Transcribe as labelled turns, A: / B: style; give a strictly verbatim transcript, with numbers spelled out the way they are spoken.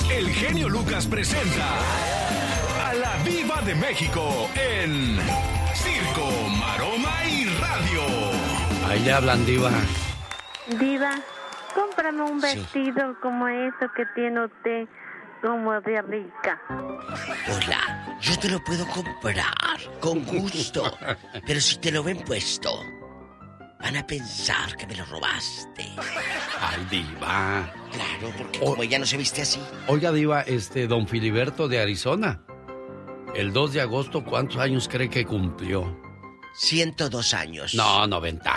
A: el genio Lucas presenta a la Diva de México en Circo, Maroma y Radio.
B: Ahí le hablan, Diva.
C: Diva, cómprame un vestido sí. como eso que tiene usted, como de rica.
D: Hola, yo te lo puedo comprar, con gusto. Pero si te lo ven puesto, van a pensar que me lo robaste.
B: Ay, Diva.
D: Claro, porque o, como ella no se viste así.
B: Oiga, Diva, este, don Filiberto de Arizona, el dos de agosto, ¿cuántos años cree que cumplió?
D: ciento dos años.
B: No, noventa